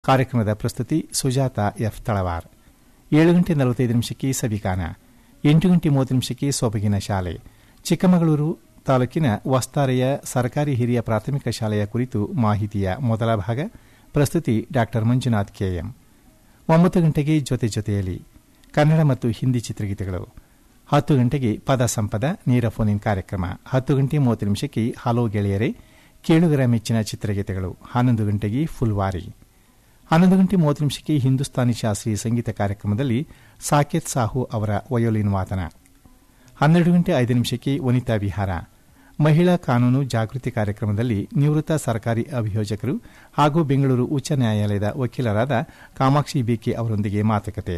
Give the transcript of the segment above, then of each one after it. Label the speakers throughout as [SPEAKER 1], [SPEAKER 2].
[SPEAKER 1] ಕಾರ್ಯಕ್ರಮದ ಪ್ರಸ್ತುತಿ ಸುಜಾತ ಎಫ್ ತಳವಾರ್. 7:45 ಸವಿಗಾನ. 8:30 ಸೊಬಗಿನ ಶಾಲೆ. ಚಿಕ್ಕಮಗಳೂರು ತಾಲೂಕಿನ ವಸ್ತಾರೆಯ ಸರ್ಕಾರಿ ಹಿರಿಯ ಪ್ರಾಥಮಿಕ ಶಾಲೆಯ ಕುರಿತು ಮಾಹಿತಿಯ ಮೊದಲ ಭಾಗ. ಪ್ರಸ್ತುತಿ ಡಾ ಮಂಜುನಾಥ್ ಕೆಎಂ. 9 ಜೊತೆಯಲ್ಲಿ ಕನ್ನಡ ಮತ್ತು ಹಿಂದಿ ಚಿತ್ರಗೀತೆಗಳು. 10 ಪದ ಸಂಪದ ನೇರ ಫೋನ್ ಇನ್ ಕಾರ್ಯಕ್ರಮ. 10:30 ಹಲೋ ಗೆಳೆಯರೇ ಕೇಳುಗರ ಮೆಚ್ಚಿನ ಚಿತ್ರಗೀತೆಗಳು. 11 ಫುಲ್ವಾರಿ. 11:30 ಹಿಂದೂಸ್ತಾನಿ ಶಾಸ್ತ್ರೀಯ ಸಂಗೀತ ಕಾರ್ಯಕ್ರಮದಲ್ಲಿ ಸಾಕೇತ್ ಸಾಹು ಅವರ ವಯೋಲಿನ್ ವಾದನ. 12:05 ವನಿತಾ ವಿಹಾರ. ಮಹಿಳಾ ಕಾನೂನು ಜಾಗೃತಿ ಕಾರ್ಯಕ್ರಮದಲ್ಲಿ ನಿವೃತ್ತ ಸರ್ಕಾರಿ ಅಭಿಯೋಜಕರು ಹಾಗೂ ಬೆಂಗಳೂರು ಉಚ್ಚ ನ್ಯಾಯಾಲಯದ ವಕೀಲರಾದ ಕಾಮಾಕ್ಷಿ ಬಿಕೆ ಅವರೊಂದಿಗೆ ಮಾತುಕತೆ.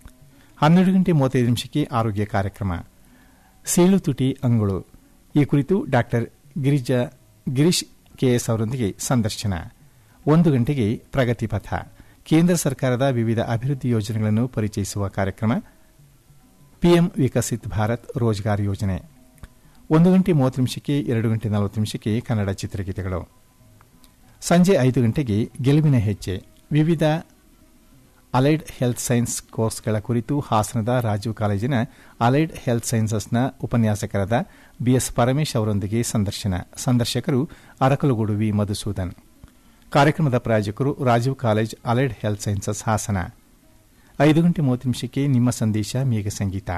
[SPEAKER 1] 12:35 ಆರೋಗ್ಯ ಕಾರ್ಯಕ್ರಮ. ಸೀಳು ತುಟಿ ಅಂಗುಳು ಈ ಕುರಿತು ಡಾ ಗಿರೀಶ್ ಕೆಎಸ್ ಅವರೊಂದಿಗೆ ಸಂದರ್ಶನ. 1 ಗಂಟೆಗೆ ಪ್ರಗತಿ ಪಥ. ಕೇಂದ್ರ ಸರ್ಕಾರದ ವಿವಿಧ ಅಭಿವೃದ್ಧಿ ಯೋಜನೆಗಳನ್ನು ಪರಿಚಯಿಸುವ ಕಾರ್ಯಕ್ರಮ. ಪಿಎಂ ವಿಕಸಿತ್ ಭಾರತ್ ರೋಜ್ಗಾರ್ ಯೋಜನೆ. 1:30 2:40 ಕನ್ನಡ ಚಿತ್ರಗೀತೆಗಳು. ಸಂಜೆ 5 ಗಂಟೆಗೆ ಗೆಲುವಿನ ಹೆಜ್ಜೆ. ವಿವಿಧ ಅಲೈಡ್ ಹೆಲ್ತ್ ಸೈನ್ಸ್ ಕೋರ್ಸ್ಗಳ ಕುರಿತು ಹಾಸನದ ರಾಜೀವ್ ಕಾಲೇಜಿನ ಅಲೈಡ್ ಹೆಲ್ತ್ ಸೈನ್ಸಸ್ನ ಉಪನ್ಯಾಸಕರಾದ ಬಿಎಸ್ ಪರಮೇಶ್ ಅವರೊಂದಿಗೆ ಸಂದರ್ಶನ. ಸಂದರ್ಶಕರು ಅರಕಲಗೂಡು ವಿ ಮಧುಸೂದನ್. ಕಾರ್ಯಕ್ರಮದ ಪ್ರಾಯೋಜಕರು Rajiv college allied health sciences Hassan. 5:30 ನಿಮ್ಮ ಸಂದೇಶ ಮೇಘ ಸಂಗೀತ.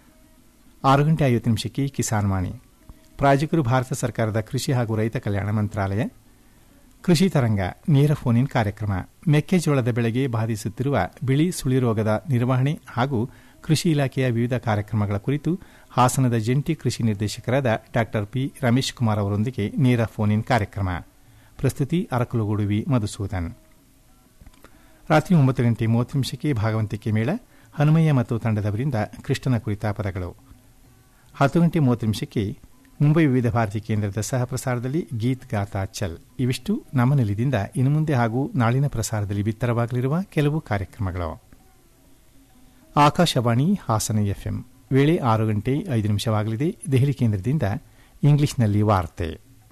[SPEAKER 1] 6:50 ಕಿಸಾನ್ ವಾಣಿ. ಪ್ರಾಯೋಜಕರು ಭಾರತ ಸರ್ಕಾರದ ಕೃಷಿ ಹಾಗೂ ರೈತ ಕಲ್ಯಾಣ ಮಂತ್ರಾಲಯ. ಕೃಷಿ ತರಂಗ ನೇರ ಫೋನ್ ಇನ್ ಕಾರ್ಯಕ್ರಮ. ಮೆಕ್ಕೆಜೋಳದ ಬೆಳೆಗೆ ಬಾಧಿಸುತ್ತಿರುವ ಬಿಳಿ ಸುಳಿ ರೋಗದ ನಿರ್ವಹಣೆ ಹಾಗೂ ಕೃಷಿ ಇಲಾಖೆಯ ವಿವಿಧ ಕಾರ್ಯಕ್ರಮಗಳ ಕುರಿತು ಹಾಸನದ ಜಂಟಿ ಕೃಷಿ ನಿರ್ದೇಶಕರಾದ ಡಾ ಪಿ ರಮೇಶ್ ಕುಮಾರ್ ಅವರೊಂದಿಗೆ ನೇರ ಫೋನ್ ಇನ್ ಕಾರ್ಯಕ್ರಮ. ಪ್ರಸ್ತುತಿ ಅರಕಲಗೂಡು ವಿ ಮಧುಸೂದನ್. ರಾತ್ರಿ 9:30 ಭಾಗವಂತಿಕೆ ಮೇಳ. ಹನುಮಯ್ಯ ಮತ್ತು ತಂಡದವರಿಂದ ಕೃಷ್ಣನ ಕುರಿತ ಪದಗಳು. 10:30 ಮುಂಬೈ ವಿವಿಧ ಭಾರತಿ ಕೇಂದ್ರದ ಸಹ ಪ್ರಸಾರದಲ್ಲಿ ಗೀತ್ ಗಾತಾ ಚಲ್. ಇವಿಷ್ಟು ನಮ್ಮ ನಿಲಯದಿಂದ ಇನ್ನು ಮುಂದೆ ಹಾಗೂ ನಾಳಿನ ಪ್ರಸಾರದಲ್ಲಿ ಬಿತ್ತರವಾಗಲಿರುವ ಕೆಲವು ಕಾರ್ಯಕ್ರಮಗಳು. ಆಕಾಶವಾಣಿ ಹಾಸನ ಎಫ್ಎಂ. ವೇಳೆ 6:05 ದೆಹಲಿ ಕೇಂದ್ರದಿಂದ ಇಂಗ್ಲಿಷ್ನಲ್ಲಿ ವಾರ್ತೆ.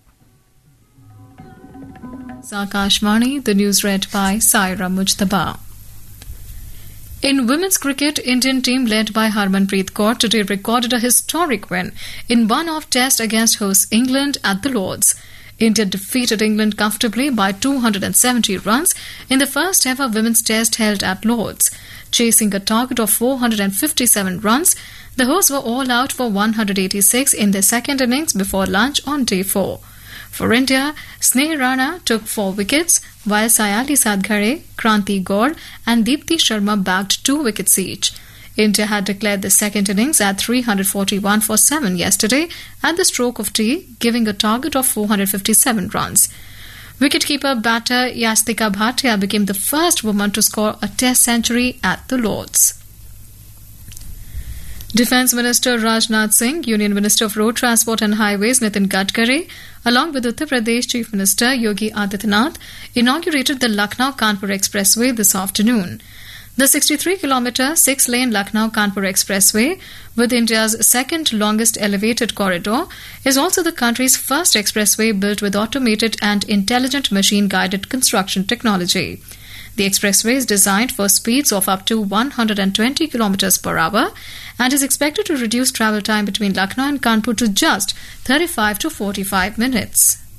[SPEAKER 2] Akashvani, the news read by Saira Mujtaba. In women's cricket, Indian team led by Harmanpreet Kaur today recorded a historic win in one-off test against host England at the Lords. India defeated England comfortably by 270 runs in the first ever women's test held at Lords. Chasing a target of 457 runs, the hosts were all out for 186 in their second innings before lunch on day 4. For India, Sneh Rana took 4 wickets, while Sayali Sadghare, Kranti Gaur and Deepti Sharma bagged 2 wickets each. India had declared the second innings at 341 for 7 yesterday at the stroke of tea, giving a target of 457 runs. Wicketkeeper batter Yastika Bhatia became the first woman to score a test century at the Lords. Defence Minister Rajnath Singh, Union Minister of Road Transport and Highways Nitin Gadkari, along with Uttar Pradesh Chief Minister Yogi Adityanath, inaugurated the Lucknow-Kanpur Expressway this afternoon. The 63-kilometre, 6-lane Lucknow-Kanpur Expressway, with India's second longest elevated corridor, is also the country's first expressway built with automated and intelligent machine-guided construction technology. The expressway is designed for speeds of up to 120 km per hour and is expected to reduce travel time between Lucknow and Kanpur to just 35 to 45 minutes.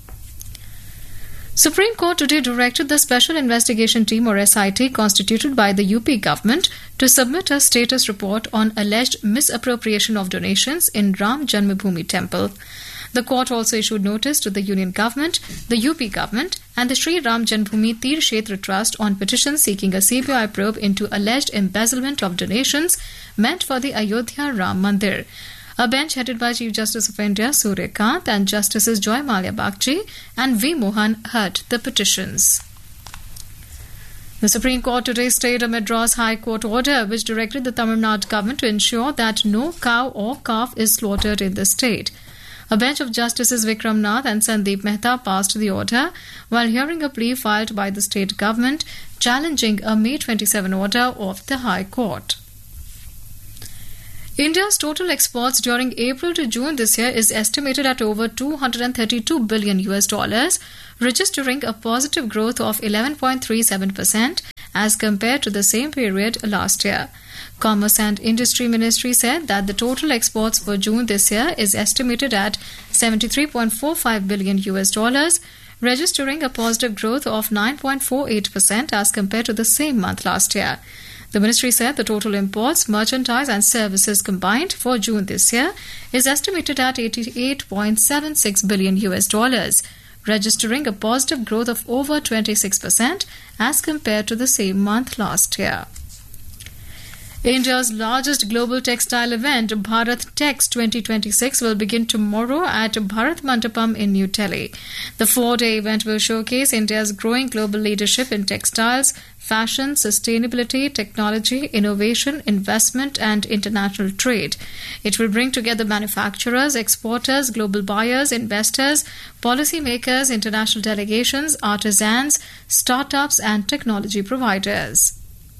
[SPEAKER 2] Supreme Court today directed the Special Investigation Team or SIT constituted by the UP government to submit a status report on alleged misappropriation of donations in Ram Janmabhoomi Temple. The court also issued notice to the Union Government, the UP Government and the Sri Ram Janmabhoomi Tir Kshetra Trust on petitions seeking a CBI probe into alleged embezzlement of donations meant for the Ayodhya Ram Mandir. A bench headed by Chief Justice of India Surya Kant and Justices Joy Malia Bagchi and V. Mohan heard the petitions. The Supreme Court today stayed a Madras High Court order which directed the Tamil Nadu government to ensure that no cow or calf is slaughtered in the state. A bench of Justices Vikram Nath and Sandeep Mehta passed the order while hearing a plea filed by the state government challenging a May 27 order of the High Court. India's total exports during April to June this year is estimated at over $232 billion, registering a positive growth of 11.37% as compared to the same period last year. Commerce and Industry Ministry said that the total exports for June this year is estimated at $73.45 billion, registering a positive growth of 9.48% as compared to the same month last year. The ministry said the total imports, merchandise and services combined for June this year is estimated at $88.76 billion, registering a positive growth of over 26% as compared to the same month last year. India's largest global textile event, Bharat Tex 2026, will begin tomorrow at Bharat Mandapam in New Delhi. The 4-day event will showcase India's growing global leadership in textiles, fashion, sustainability, technology, innovation, investment, and international trade. It will bring together manufacturers, exporters, global buyers, investors, policymakers, international delegations, artisans, startups, and technology providers.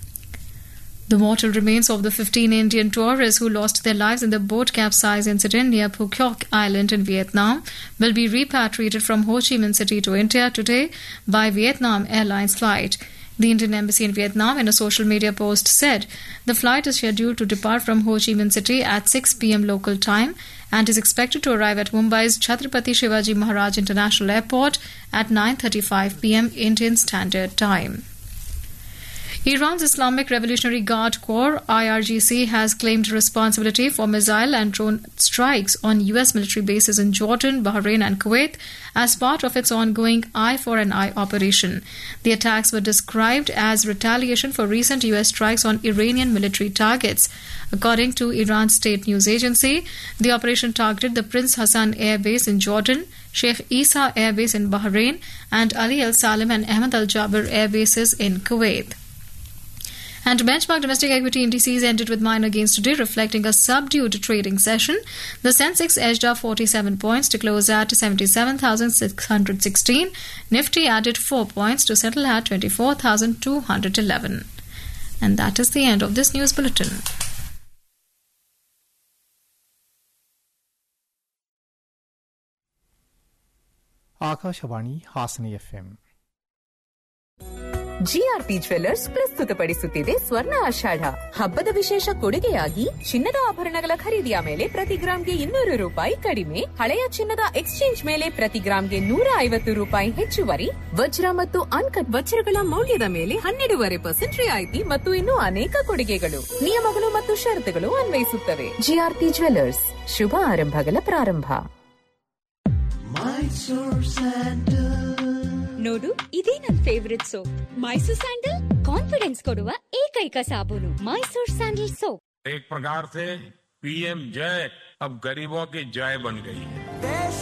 [SPEAKER 2] The mortal remains of the 15 Indian tourists who lost their lives in the boat capsize incident near Phuket Island in Vietnam will be repatriated from Ho Chi Minh City to India today by Vietnam Airlines flight. The Indian Embassy in Vietnam, in a social media post, said the flight is scheduled to depart from Ho Chi Minh City at 6 p.m. local time and is expected to arrive at Mumbai's Chhatrapati Shivaji Maharaj International Airport at 9:35 p.m. Indian Standard Time. Iran's Islamic Revolutionary Guard Corps, IRGC, has claimed responsibility for missile and drone strikes on U.S. military bases in Jordan, Bahrain and Kuwait as part of its ongoing Eye for an Eye operation. The attacks were described as retaliation for recent U.S. strikes on Iranian military targets. According to Iran's state news agency, the operation targeted the Prince Hassan Air Base in Jordan, Sheikh Isa Air Base in Bahrain, and Ali Al Salim and Ahmad Al Jaber air bases in Kuwait. And benchmark domestic equity indices ended with minor gains today, reflecting a subdued trading session. The Sensex edged up 47 points to close at 77,616. Nifty added 4 points to settle at 24,211. And that is the end of this news bulletin.
[SPEAKER 1] Akashvani Hassan FM.
[SPEAKER 3] GRP jewellers ಪ್ರಸ್ತುತಪಡಿಸುತ್ತಿದೆ ಸ್ವರ್ಣ ಆಷಾಢ. ಹಬ್ಬದ ವಿಶೇಷ ಕೊಡುಗೆಯಾಗಿ ಚಿನ್ನದ ಆಭರಣಗಳ ಖರೀದಿಯ ಮೇಲೆ ಪ್ರತಿ ಗ್ರಾಂಗೆ 200 ರೂಪಾಯಿ ಕಡಿಮೆ, ಹಳೆಯ ಚಿನ್ನದ ಎಕ್ಸ್ಚೇಂಜ್ ಮೇಲೆ ಪ್ರತಿ ಗ್ರಾಂಗೆ 150 ರೂಪಾಯಿ ಹೆಚ್ಚುವರಿ, ವಜ್ರ ಮತ್ತು ಅನ್ಕಟ್ ವಜ್ರಗಳ ಮೌಲ್ಯದ ಮೇಲೆ 12% ರಿಯಾಯಿತಿ ಮತ್ತು ಇನ್ನೂ ಅನೇಕ ಕೊಡುಗೆಗಳು. ನಿಯಮಗಳು ಮತ್ತು ಷರತ್ತುಗಳು ಅನ್ವಯಿಸುತ್ತವೆ. ಜಿಆರ್ಪಿ ಜ್ವೆಲ್ಲರ್ಸ್, ಶುಭ ಆರಂಭಗಳ ಪ್ರಾರಂಭ.
[SPEAKER 4] ನೋಡು, ಇದೇ ನನ್ favourite soap. Mysore sandal confidence ಕೊಡುವ ಏಕೈಕ ಸಾಬೂನು. Mysore sandal soap.
[SPEAKER 5] एक प्रकार से पीएम जय अब गरीबों की जय बन गई है.